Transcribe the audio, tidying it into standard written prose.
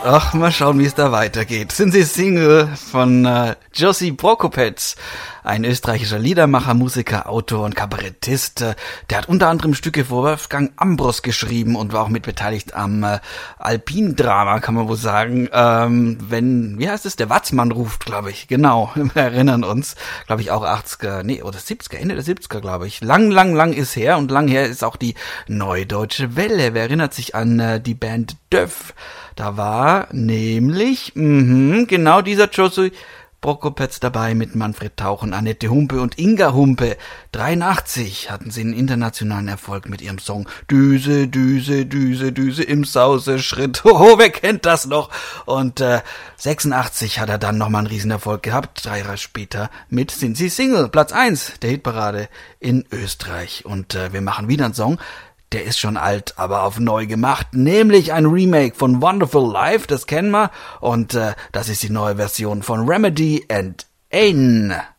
Ach, mal schauen, wie es da weitergeht. Sind Sie Single von Josi Prokopec, ein österreichischer Liedermacher, Musiker, Autor und Kabarettist. Der hat unter anderem Stücke für Wolfgang Ambros geschrieben und war auch mitbeteiligt am Alpin-Drama, kann man wohl sagen. Wie heißt es? Der Watzmann ruft, glaube ich. Genau, wir erinnern uns. Glaube ich auch 80er, oder 70er, Ende der 70er, glaube ich. Lang ist her und lang her ist auch die Neue Deutsche Welle. Wer erinnert sich an die Band Döff? Da war nämlich, genau dieser Josi Prokopec dabei mit Manfred Tauch und Annette Humpe und Inga Humpe. 83 hatten sie einen internationalen Erfolg mit ihrem Song Düse, Düse, Düse, Düse im Sauseschritt. Hoho, wer kennt das noch? Und 86 hat er dann nochmal einen Riesenerfolg gehabt, 3 Jahre später mit Sind Sie Single, Platz 1 der Hitparade in Österreich. Und wir machen wieder einen Song, der ist schon alt, aber auf neu gemacht, nämlich ein Remake von Wonderful Life, das kennen wir, und das ist die neue Version von Remedy and Ain.